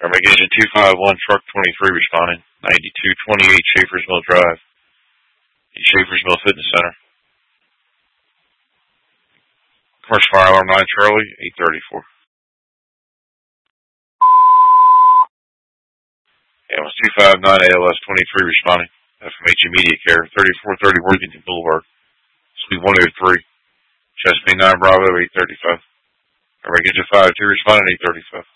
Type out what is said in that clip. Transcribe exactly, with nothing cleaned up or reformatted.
Armageddon two five one, Truck twenty-three responding. ninety-two twenty-eight Schaefer's Mill Drive. Schaefer's Mill Fitness Center. Commercial Fire Alarm nine Charlie, eight thirty-four. Ambulance two five nine A L S twenty-three responding. F M H Immediate Care, thirty-four thirty Worthington Boulevard. Suite one oh three. Chesapeake nine Bravo, eight thirty-five. Armageddon five two responding, eight thirty-five.